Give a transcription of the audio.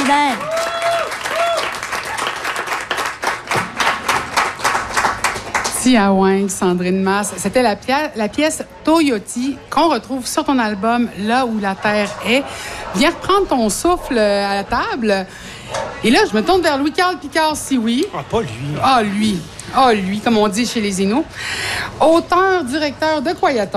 Ben. Tiawing, Sandrine Masse. C'était la pièce Toyoti qu'on retrouve sur ton album Là où la terre est. Viens reprendre ton souffle à la table. Et là, je me tourne vers Louis-Carl Picard, si oui. Ah, pas lui. Ah, lui. Ah, lui, comme on dit chez les Inuits. Auteur, directeur de Quieton.